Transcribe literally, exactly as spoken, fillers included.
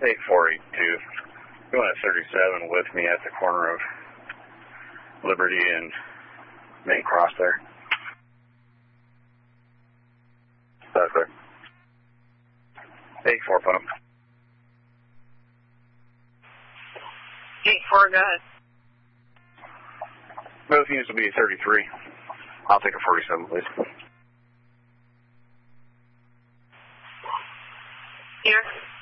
eight four eight two. Going at thirty-seven with me at the corner of Liberty and Main Cross there. That's clear. eight four, put him. eight four, go ahead. Both units will be thirty-three. I'll take a forty-seven, please. Here.